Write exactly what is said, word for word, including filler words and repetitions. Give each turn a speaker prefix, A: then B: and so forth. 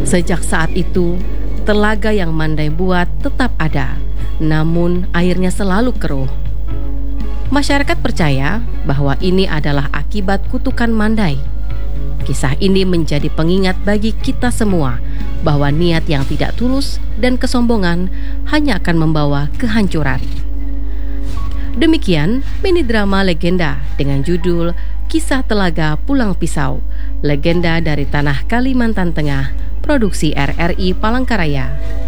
A: Sejak saat itu, telaga yang Mandai buat tetap ada, namun airnya selalu keruh. Masyarakat percaya bahwa ini adalah akibat kutukan Mandai. Kisah ini menjadi pengingat bagi kita semua bahwa niat yang tidak tulus dan kesombongan hanya akan membawa kehancuran. Demikian mini drama legenda dengan judul Kisah Telaga Pulang Pisau, legenda dari tanah Kalimantan Tengah, produksi R R I Palangkaraya.